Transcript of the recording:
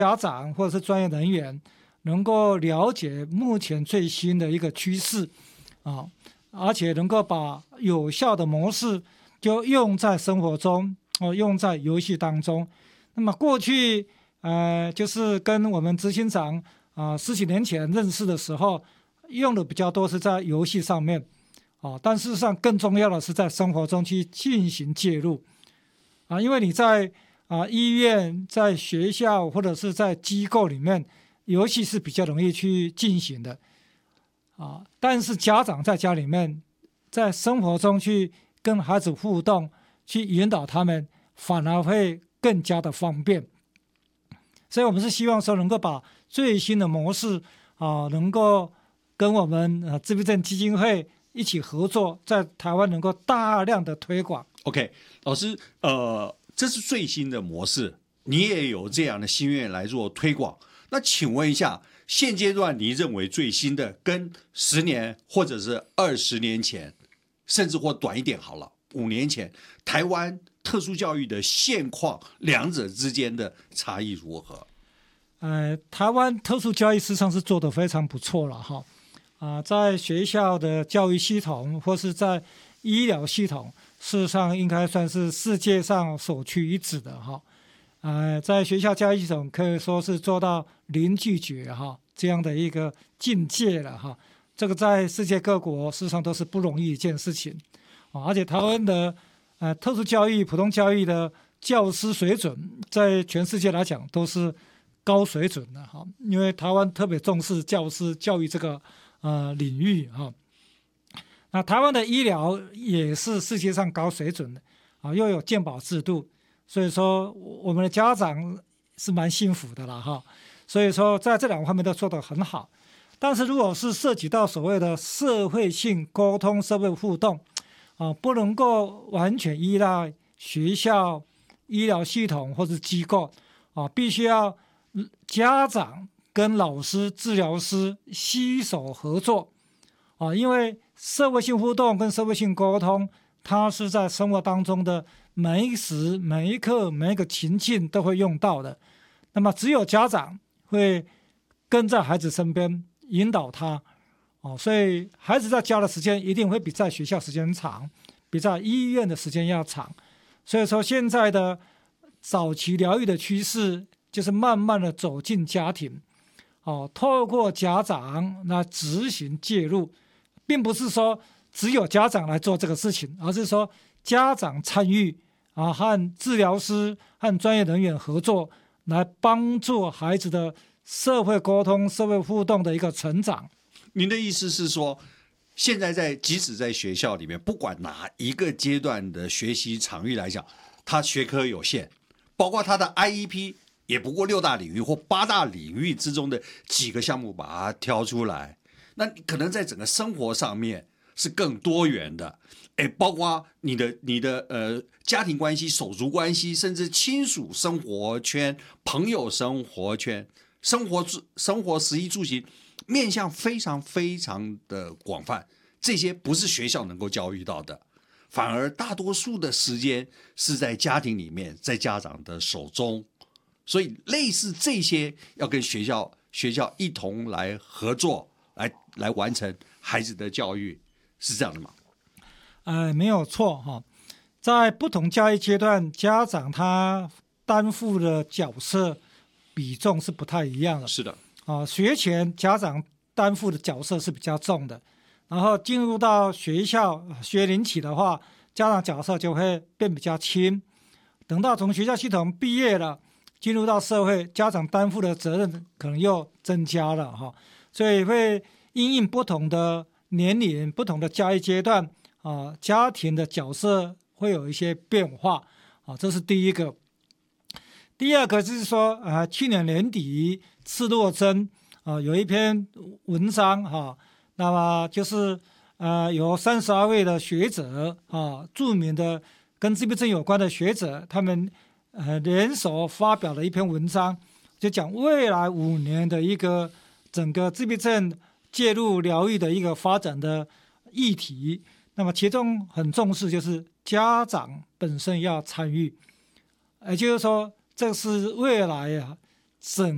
家长或者是专业人员能够了解目前最新的一个趋势啊，而且能够把有效的模式就用在生活中，用在游戏当中。那么过去就是跟我们执行长10几年前认识的时候，用的比较多是在游戏上面但事实上更重要的是在生活中去进行介入因为你在医院、在学校或者是在机构里面，游戏是比较容易去进行的但是家长在家里面，在生活中去跟孩子互动，去引导他们，反而会更加的方便。所以我们是希望说能够把最新的模式能够跟我们自闭症基金会一起合作，在台湾能够大量的推广。 OK， 老师这是最新的模式，你也有这样的心愿来做推广。那请问一下，现阶段你认为最新的跟10年或者是20年前，甚至或短一点好了，5年前台湾特殊教育的现况，两者之间的差异如何？ 台湾特殊教育事实上是做得非常不错了在学校的教育系统或是在医疗系统，事实上应该算是世界上首屈一指的在学校教育系统可以说是做到零拒绝这样的一个境界了这个在世界各国事实上都是不容易一件事情而且台湾的特殊教育、普通教育的教师水准，在全世界来讲都是高水准的因为台湾特别重视教师教育这个领域那台湾的医疗也是世界上高水准的又有健保制度，所以说我们的家长是蛮幸福的啦所以说在这两个方面都做得很好。但是如果是涉及到所谓的社会性沟通、社会互动不能够完全依赖学校、医疗系统或是机构必须要家长跟老师、治疗师携手合作因为社会性互动跟社会性沟通，它是在生活当中的每一时、每一刻、每一个情境都会用到的。那么只有家长会跟在孩子身边引导他所以孩子在家的时间一定会比在学校时间长，比在医院的时间要长。所以说现在的早期疗愈的趋势就是慢慢的走进家庭透过家长来执行介入，并不是说只有家长来做这个事情，而是说家长参与和治疗师和专业人员合作，来帮助孩子的社会沟通、社会互动的一个成长。 您的意思是说，现在即使在学校里面，不管哪一个阶段的学习场域来讲，它学科有限，包括它的 IEP 也不过6大领域或8大领域之中的几个项目把它挑出来，那可能在整个生活上面是更多元的，包括你的家庭关系、手足关系，甚至亲属生活圈、朋友生活圈、生活食衣住行，面向非常非常的广泛，这些不是学校能够教育到的，反而大多数的时间是在家庭里面，在家长的手中。所以类似这些要跟学校一同来合作，来完成孩子的教育，是这样的吗？ 没有错在不同教育阶段，家长他担负的角色比重是不太一样的。 是的学前家长担负的角色是比较重的，然后进入到学校学龄期的话，家长角色就会变比较轻。等到从学校系统毕业了，进入到社会，家长担负的责任可能又增加了所以会因应不同的年龄、不同的教育阶段家庭的角色会有一些变化这是第一个。第二个就是说去年年底赤洛真有一篇文章那么就是有32位的学者著名的跟自闭症有关的学者，他们联手发表了一篇文章，就讲未来5年的一个整个自闭症介入疗愈的一个发展的议题。那么其中很重视就是家长本身要参与，也就是说这是未来整